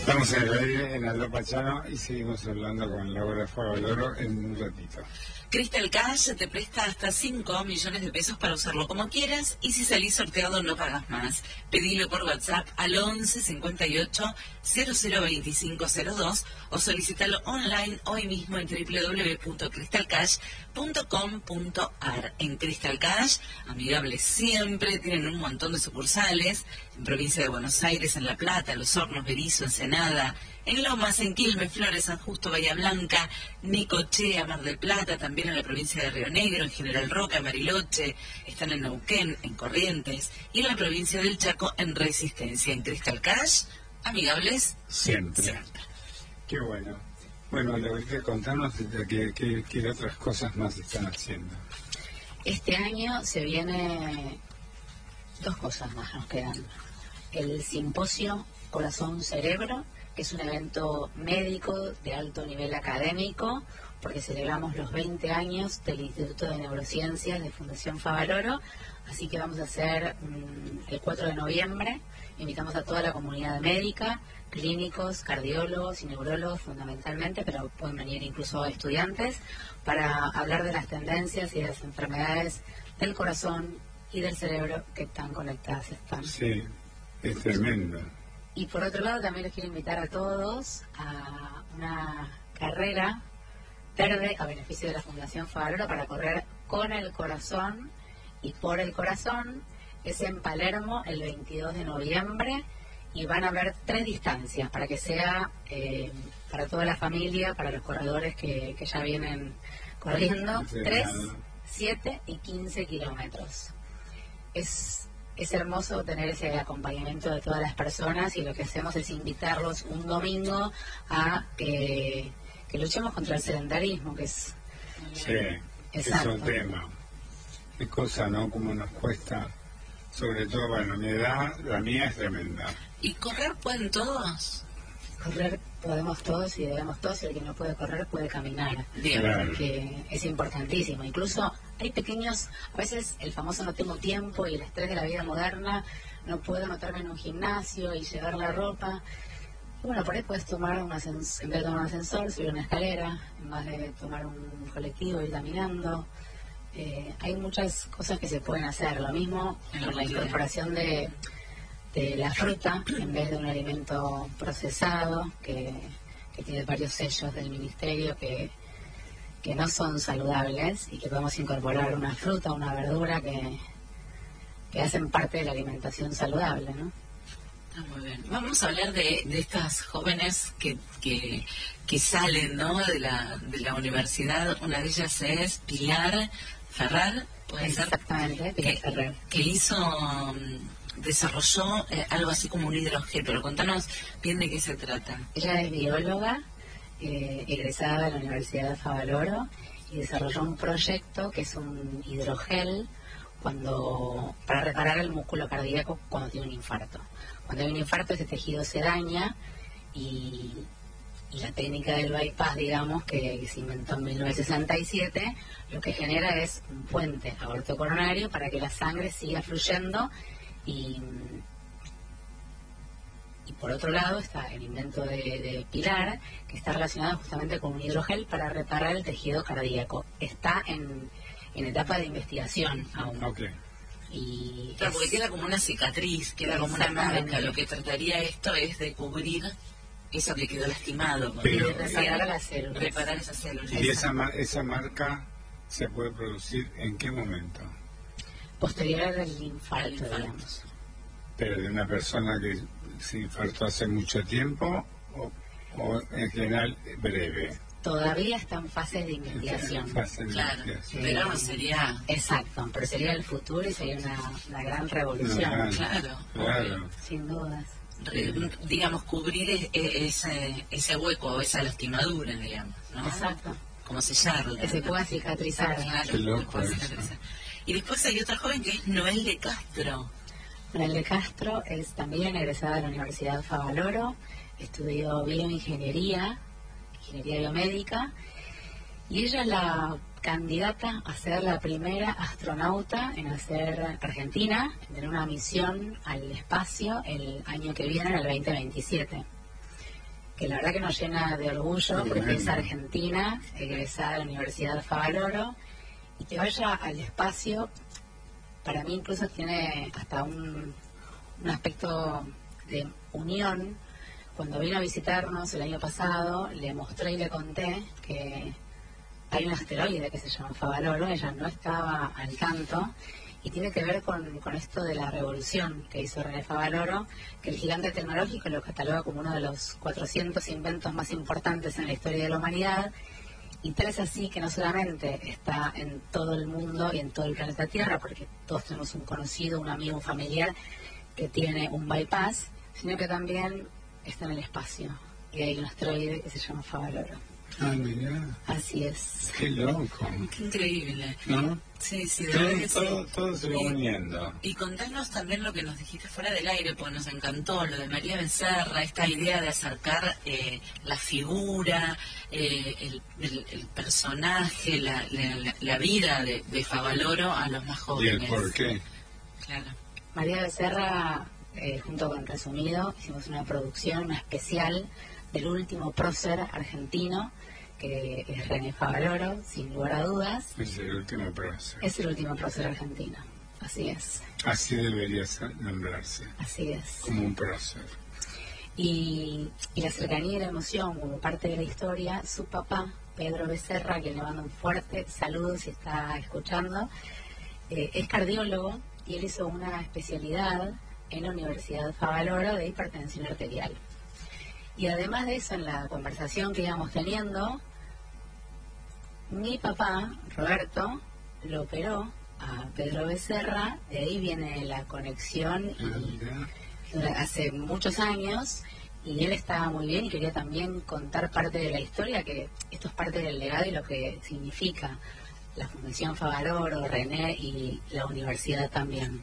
Estamos en el aire en Aldo Pachano y seguimos hablando con Laura Favaloro en un ratito. Crystal Cash te presta hasta 5 millones de pesos para usarlo como quieras y si salís sorteado no pagas más. Pedilo por WhatsApp al 11 58 002502 o solicítalo online hoy mismo en www.crystalcash.com.ar. En Crystal Cash, amigables siempre, tienen un montón de sucursales en provincia de Buenos Aires, en La Plata, Los Hornos, Berisso, Ensenada, en Lomas, en Quilmes, Flores, San Justo, Bahía Blanca, Necochea, Mar del Plata, también en la provincia de Río Negro, en General Roca, Bariloche, están en Neuquén, en Corrientes, y en la provincia del Chaco, en Resistencia. En Crystal Cash, amigables Siempre. Qué bueno. Bueno, Laurita, contanos qué otras cosas más están haciendo. Este año se viene 2 cosas más, nos quedan. El simposio Corazón-Cerebro, que es un evento médico de alto nivel académico, porque celebramos los 20 años del Instituto de Neurociencias de Fundación Favaloro, así que vamos a hacer el 4 de noviembre, invitamos a toda la comunidad médica, clínicos, cardiólogos y neurólogos fundamentalmente, pero pueden venir incluso estudiantes, para hablar de las tendencias y de las enfermedades del corazón y del cerebro que tan conectadas están. Sí, es tremendo. Y por otro lado también les quiero invitar a todos a una carrera verde a beneficio de la Fundación Favaloro para correr con el corazón y por el corazón. Es en Palermo el 22 de noviembre y van a haber 3 distancias para que sea para toda la familia, para los corredores que ya vienen corriendo, 3, 7 y 15 kilómetros. Es hermoso tener ese acompañamiento de todas las personas y lo que hacemos es invitarlos un domingo a que luchemos contra el sedentarismo, que es... Sí, es un tema. Qué cosa, ¿no? Como nos cuesta, sobre todo, bueno, mi edad, la mía es tremenda. ¿Y correr pueden todos? Correr podemos todos y debemos todos, y el que no puede correr puede caminar. Bien. Claro. Que es importantísimo. Incluso hay pequeños, a veces el famoso no tengo tiempo y el estrés de la vida moderna, no puedo meterme en un gimnasio y llevar la ropa. Y bueno, por ahí puedes tomar en vez de tomar un ascensor, subir una escalera, en vez de tomar un colectivo, ir caminando. Hay muchas cosas que se pueden hacer. Lo mismo con la incorporación de la fruta en vez de un alimento procesado que tiene varios sellos del ministerio que no son saludables, y que podemos incorporar una fruta, una verdura que hacen parte de la alimentación saludable, ¿no? Muy bien. Vamos a hablar de estas jóvenes que salen, ¿no?, de la universidad. Una de ellas es Pilar Ferrer, puede ser. Exactamente, Pilar Ferrer. Que desarrolló algo así como un hidrogel, pero contanos bien de qué se trata. Ella es bióloga, egresada de la Universidad de Favaloro, y desarrolló un proyecto que es un hidrogel para reparar el músculo cardíaco cuando tiene un infarto. Cuando hay un infarto, ese tejido se daña y la técnica del bypass, digamos, que se inventó en 1967, lo que genera es un puente aortocoronario para que la sangre siga fluyendo. Y por otro lado está el invento de Pilar, que está relacionado justamente con un hidrogel para reparar el tejido cardíaco. Está en etapa de investigación aún. Okay. Y claro, porque queda como una cicatriz, queda como una marca. Lo que trataría esto es de cubrir eso que quedó lastimado. Pero reparar las células. Reparar esas células. ¿Y esa marca se puede producir en qué momento? Posterior al infarto, digamos. ¿Pero de una persona que se infartó hace mucho tiempo o en general breve? Todavía está en fases de investigación. Claro, pero sería... Exacto, pero sería el futuro y sería una gran revolución. Claro. Sin dudas. Digamos, cubrir ese hueco, esa lastimadura, digamos, ¿no? Exacto. Como sellarla. Que se pueda cicatrizar. Claro, qué loco eso. Y después hay otra joven que es Noel de Castro. Noel de Castro es también egresada de la Universidad Favaloro, estudió bioingeniería, ingeniería biomédica, y ella es la candidata a ser la primera astronauta en hacer Argentina, en tener una misión al espacio el año que viene, en el 2027. que la verdad que nos llena de orgullo porque es argentina, egresada de la Universidad Favaloro, y que vaya al espacio, para mí incluso tiene hasta un aspecto de unión. Cuando vino a visitarnos el año pasado, le mostré y le conté que hay un asteroide que se llama Favaloro, ella no estaba al tanto, y tiene que ver con esto de la revolución que hizo René Favaloro, que el gigante tecnológico lo cataloga como uno de los 400 inventos más importantes en la historia de la humanidad, y tal es así que no solamente está en todo el mundo y en todo el planeta Tierra, porque todos tenemos un conocido, un amigo, un familiar que tiene un bypass, sino que también está en el espacio, y hay un asteroide que se llama Favaloro. Ah, mira. Así es. Qué loco. Qué increíble. ¿No? Sí, de verdad que sí. Todo se va uniendo. Y contanos también lo que nos dijiste fuera del aire, porque nos encantó lo de María Becerra, esta idea de acercar la figura, el personaje, la vida de Favaloro a los más jóvenes. ¿Y el por qué? Claro. María Becerra, junto con Resumido, hicimos una producción, una especial del último prócer argentino, que es René Favaloro, sin lugar a dudas. Es el último prócer. Es el último prócer argentino, así es. Así debería nombrarse. Así es. Como un prócer. Y la cercanía y la emoción como parte de la historia, su papá, Pedro Becerra, a quien le mando un fuerte saludo si está escuchando, es cardiólogo y él hizo una especialidad en la Universidad Favaloro de hipertensión arterial. Y además de eso, en la conversación que íbamos teniendo, mi papá, Roberto, lo operó a Pedro Becerra, de ahí viene la conexión, y hace muchos años, y él estaba muy bien y quería también contar parte de la historia, que esto es parte del legado y lo que significa la Fundación Favaloro, René y la universidad también.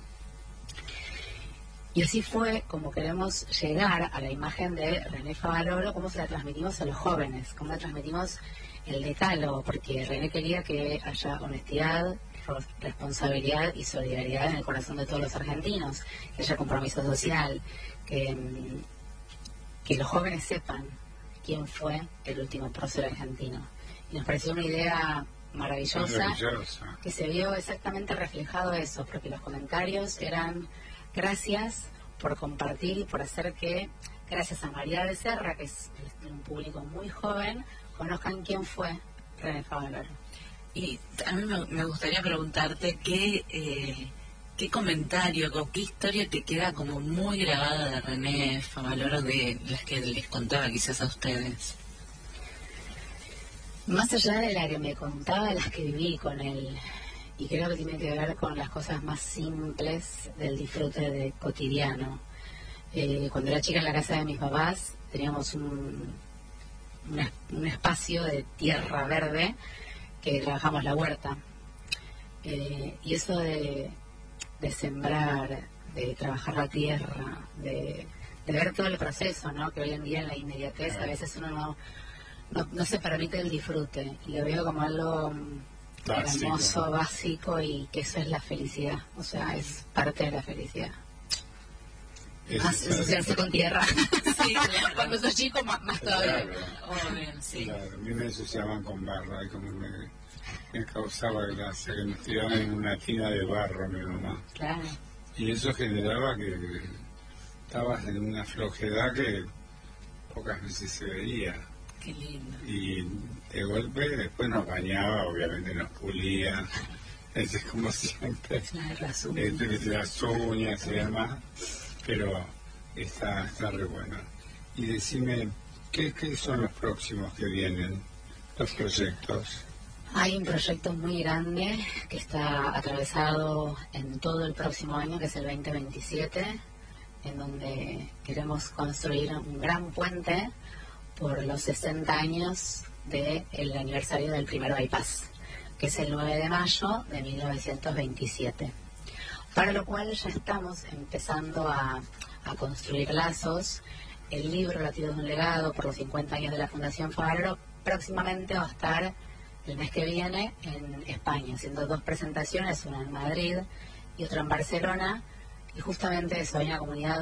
Y así fue como queremos llegar a la imagen de René Favaloro, cómo se la transmitimos a los jóvenes, cómo la transmitimos el decálogo, porque René quería que haya honestidad, responsabilidad y solidaridad en el corazón de todos los argentinos, que haya compromiso social, que los jóvenes sepan quién fue el último prócer argentino. Y nos pareció una idea maravillosa, que se vio exactamente reflejado eso, porque los comentarios eran: gracias por compartir y por hacer que, gracias a María Becerra, que es un público muy joven, conozcan quién fue René Favaloro. Y a mí me gustaría preguntarte qué comentario o qué historia te queda como muy grabada de René Favaloro, de las que les contaba quizás a ustedes. Más allá de la que me contaba, las que viví con él, y creo que tiene que ver con las cosas más simples del disfrute cotidiano. Cuando era chica en la casa de mis papás teníamos un espacio de tierra verde que trabajamos la huerta. Y eso de sembrar, de trabajar la tierra, de ver todo el proceso, ¿no? Que hoy en día en la inmediatez a veces uno no se permite el disfrute. Y lo veo como algo hermoso, básico, y que eso es la felicidad, o sea, es parte de la felicidad. Asociarse con tierra. Sí, claro. Cuando sos chico, más todavía. Claro. Sí. Claro, a mí me ensuciaban con barro, y como me causaba gracia que me tiraban en una tina de barro, mi mamá. Claro. Y eso generaba que estabas en una flojedad que pocas veces se veía. Qué lindo. Y de golpe después nos bañaba, obviamente nos pulía, es como siempre, las uñas y demás, pero está re bueno. Y decime, ¿qué son los próximos que vienen, los proyectos? Hay un proyecto muy grande que está atravesado en todo el próximo año, que es el 2027, en donde queremos construir un gran puente por los 60 años del aniversario del primer bypass, que es el 9 de mayo de 1927. Para lo cual ya estamos empezando a construir lazos. El libro Latido de un legado por los 50 años de la Fundación Favaloro próximamente va a estar el mes que viene en España, haciendo 2 presentaciones, una en Madrid y otra en Barcelona. Y justamente eso, hay una comunidad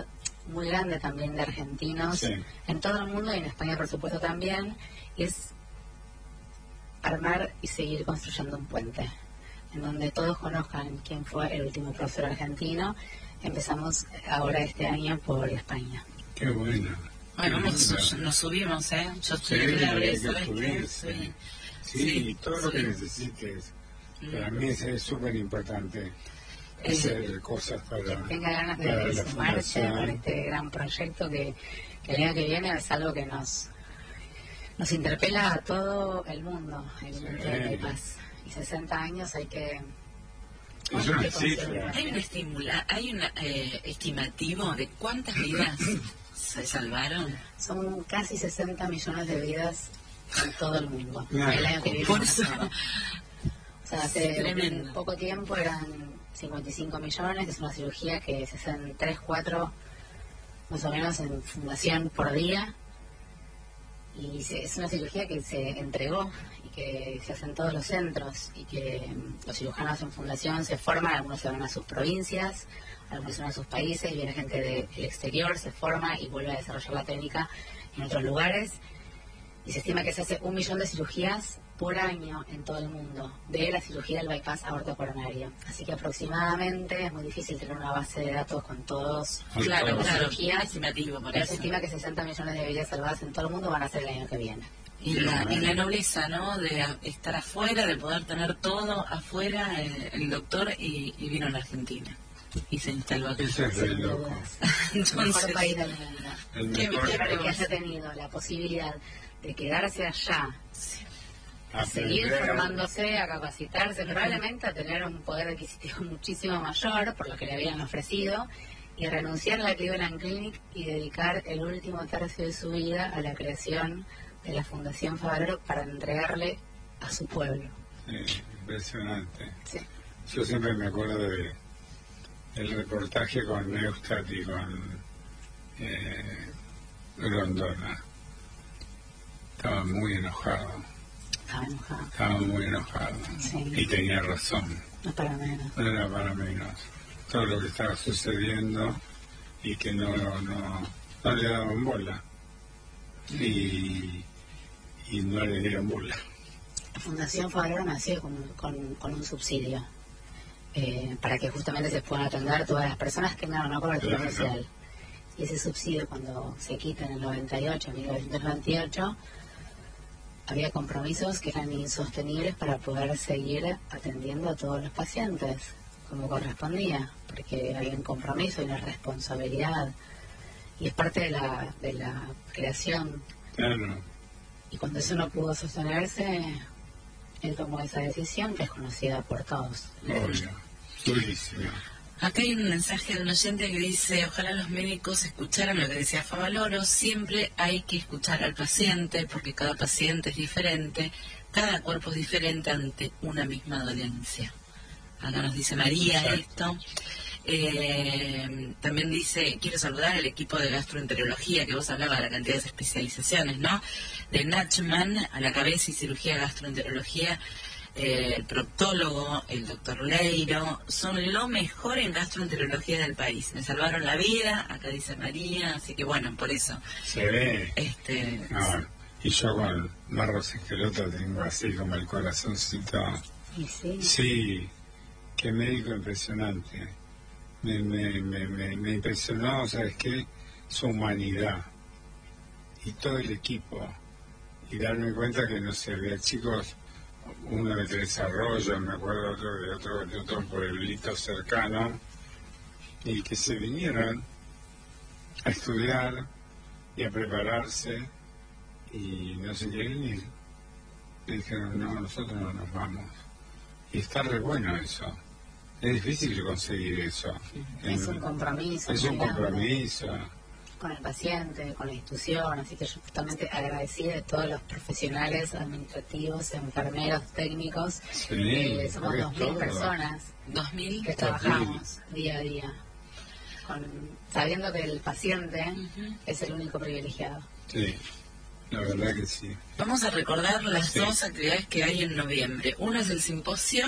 muy grande también de argentinos en todo el mundo y en España por supuesto también, y es armar y seguir construyendo un puente en donde todos conozcan quién fue el último prócer argentino. Empezamos ahora este año por España. Qué bueno. Bueno, nos subimos, yo estoy la vez, Sí, todo lo que necesites. Para mí es súper importante hacer cosas para que tenga ganas de sumarse para este gran proyecto que el año que viene es algo que nos interpela a todo el mundo, evidentemente de paz. Y 60 años hay que... Es una cifra. Hay un estimativo de cuántas vidas se salvaron. Son casi 60 millones de vidas en todo el mundo. El año que viene. Por eso. O sea, hace poco tiempo eran 55 millones, es una cirugía que se hacen 3, 4 más o menos en fundación por día. Y es una cirugía que se entregó y que se hace en todos los centros y que los cirujanos en fundación se forman, algunos se van a sus provincias, algunos se van a sus países, viene gente del exterior, se forma y vuelve a desarrollar la técnica en otros lugares. Y se estima que se hace 1 millón de cirugías por año en todo el mundo de la cirugía del bypass aorta coronaria. Así que aproximadamente, es muy difícil tener una base de datos con todas las cirugías, pero se estima que 60 millones de vidas salvadas en todo el mundo van a ser el año que viene. Y la nobleza, ¿no? De estar afuera, de poder tener todo afuera, el doctor, y vino a la Argentina. Y se instaló aquí. Eso es el loco. Entonces, el mejor país del mundo. Que haya tenido la posibilidad de quedarse allá, a seguir formándose, a capacitarse, probablemente a tener un poder adquisitivo muchísimo mayor por lo que le habían ofrecido, y renunciar a la Cleveland Clinic y dedicar el último tercio de su vida a la creación de la Fundación Favaloro para entregarle a su pueblo. Impresionante. Sí. Yo siempre me acuerdo del reportaje con Neustadt y con Grondona. Estaba muy enojado. Estaba muy enojado. Sí. Y tenía razón. No para menos. No era para menos. Todo lo que estaba sucediendo y que no le daban bola. Y no le dieron bola. La Fundación Favaloro nació con un subsidio para que justamente se puedan atender todas las personas que no cobertura social. Y ese subsidio, cuando se quita en el 1998, había compromisos que eran insostenibles para poder seguir atendiendo a todos los pacientes como correspondía, porque había un compromiso y una responsabilidad, y es parte de la creación. Claro. Y cuando eso no pudo sostenerse, él tomó esa decisión que es conocida por todos. Obvio, durísimo. Acá hay un mensaje de un oyente que dice: ojalá los médicos escucharan lo que decía Favaloro, siempre hay que escuchar al paciente porque cada paciente es diferente, cada cuerpo es diferente ante una misma dolencia. Acá nos dice María. Exacto. Esto. También dice: quiero saludar al equipo de gastroenterología, que vos hablabas de la cantidad de especializaciones, ¿no? De Nachman a la cabeza y cirugía gastroenterología. El proctólogo, el doctor Leiro, son lo mejor en gastroenterología del país. Me salvaron la vida, acá dice María, así que bueno, por eso. Se ve. Y yo con Marros Esqueloto tengo así como el corazoncito. ¿Y sí? Sí, qué médico impresionante. Me impresionó, ¿sabes qué? Su humanidad y todo el equipo. Y darme cuenta que, no sé, había chicos, uno de Tres Arroyos, me acuerdo de otro pueblito cercano, y que se vinieron a estudiar y a prepararse y no se quieren ir. Y dijeron: no, nosotros no nos vamos. Y está re bueno eso. Es difícil conseguir eso. Es un compromiso. Es un compromiso. Con el paciente, con la institución, así que yo justamente agradecida de todos los profesionales administrativos, enfermeros, técnicos. Sí, somos 2.000 personas 2.000 que trabajamos día a día, sabiendo que el paciente es el único privilegiado. Sí, la verdad que sí. Vamos a recordar las dos actividades que hay en noviembre. Uno es el simposio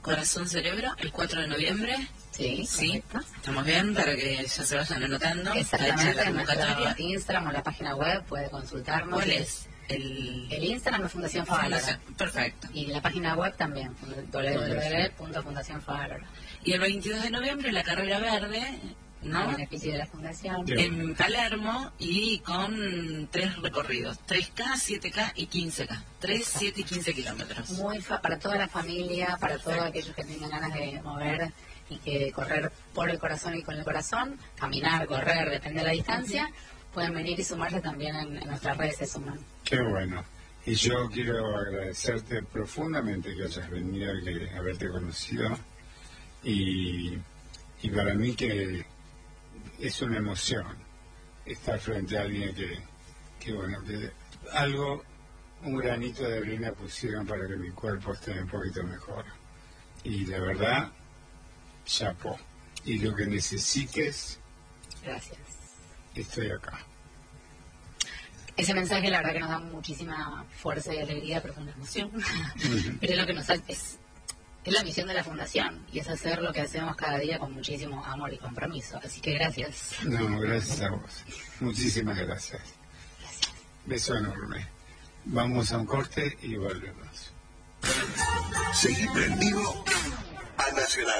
Corazón Cerebro, el 4 de noviembre. Sí, Estamos bien para que ya se vayan anotando. Exactamente, en nuestro Instagram o la página web puede consultarnos. ¿Cuál es? El Instagram es Fundación Favalora. Perfecto. Y la página web también, www.fundacionfavalora. Y el 22 de noviembre la carrera verde, ¿no? A beneficio de la Fundación. En Palermo y con 3 recorridos, 3K, 7K y 15K. 3, 7 y 15 kilómetros. Muy para toda la familia, para todos aquellos que tengan ganas de mover y que correr por el corazón y con el corazón, caminar, correr, depende de la distancia, pueden venir y sumarse también en nuestras redes, se suman. Qué bueno. Y yo quiero agradecerte profundamente que hayas venido, que haberte conocido. Y para mí que es una emoción estar frente a alguien que algo, un granito de arena pusieron para que mi cuerpo esté un poquito mejor. Y la verdad, chapó. Y lo que necesites, gracias. Estoy acá. Ese mensaje la verdad que nos da muchísima fuerza y alegría, pero es una emoción. Pero es lo que nos es la misión de la Fundación y es hacer lo que hacemos cada día con muchísimo amor y compromiso. Así que gracias. No, gracias a vos. Muchísimas gracias. Gracias. Beso enorme. Vamos a un corte y volvemos. Seguí prendido a Nacional.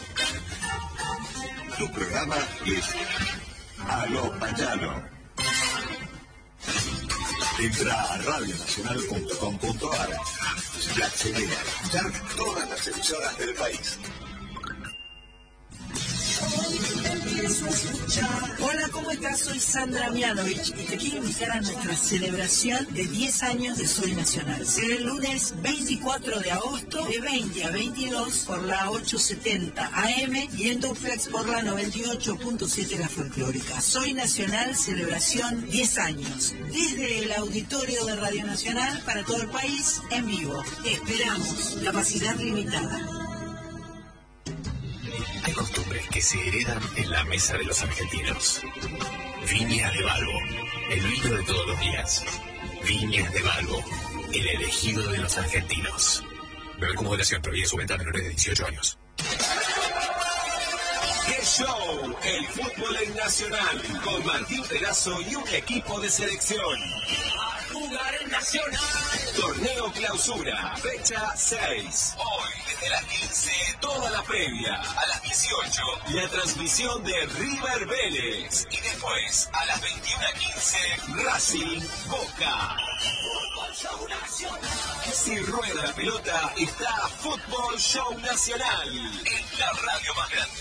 Tu programa es A lo Payano. Entra a radionacional.com.ar y accede a escuchar todas las emisoras del país. Hola, ¿cómo estás? Soy Sandra Mianovich y te quiero invitar a nuestra celebración de 10 años de Soy Nacional. Será el lunes 24 de agosto de 20 a 22 por la 870 AM y en duplex por la 98.7 La Folclórica. Soy Nacional, celebración 10 años. Desde el auditorio de Radio Nacional para todo el país en vivo. Te esperamos. Capacidad limitada. Hay costumbres que se heredan en la mesa de los argentinos. Viñas de Balbo, el vino de todos los días. Viñas de Balbo, el elegido de los argentinos. Beber con moderación, prohíbe su venta a menores de 18 años. ¡Qué show! El fútbol en Nacional, con Martín Pedazo y un equipo de selección. ¡A jugar en Nacional! Torneo Clausura, fecha 6. Hoy, desde las 15, toda la previa. A las 18, la transmisión de River Vélez. Y después, a las 21:15, Racing Boca. Fútbol Show Nacional. Si rueda la pelota, está Fútbol Show Nacional. En la radio más grande.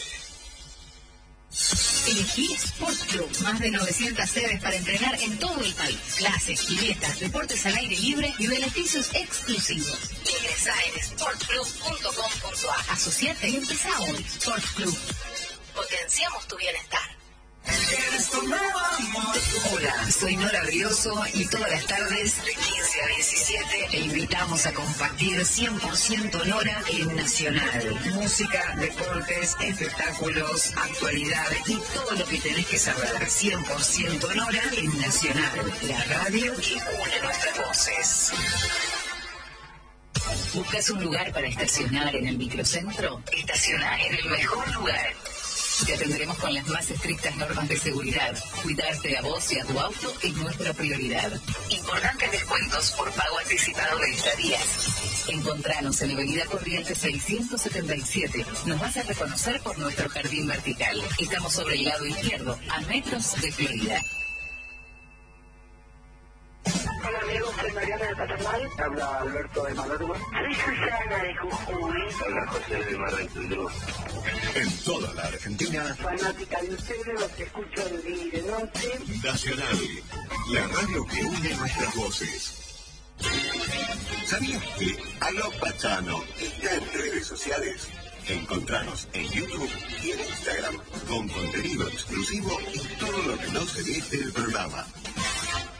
Elegí Sport Club. Más de 900 sedes para entrenar en todo el país. Clases, piletas, deportes al aire libre y beneficios exclusivos. Ingresa en sportclub.com.ar. Asociate y empezá hoy. Sport Club. Potenciamos tu bienestar. Hola, soy Nora Brioso y todas las tardes de 15 a 17 te invitamos a compartir 100% Nora en Nacional. Música, deportes, espectáculos, actualidad y todo lo que tenés que saber. 100% Nora en Nacional, la radio que une nuestras voces. ¿Buscas un lugar para estacionar en el microcentro? Estaciona en el mejor lugar. Te atenderemos con las más estrictas normas de seguridad. Cuidarte a vos y a tu auto es nuestra prioridad. Importantes descuentos por pago anticipado de estadías. Encontranos en Avenida Corrientes 677. Nos vas a reconocer por nuestro jardín vertical. Estamos sobre el lado izquierdo, a metros de Florida. Hola amigos, soy Mariana de Paternal. Habla Alberto de Malargüe. Soy Susana de Jujuy. Habla José de Mar del Plata. En toda la Argentina. Fanática de ustedes, los escucho de día y de noche. Nacional, la radio que une nuestras voces. ¿Sabías que Aló Pachano está en redes sociales? Encontranos en YouTube y en Instagram con contenido exclusivo y todo lo que no se ve del programa.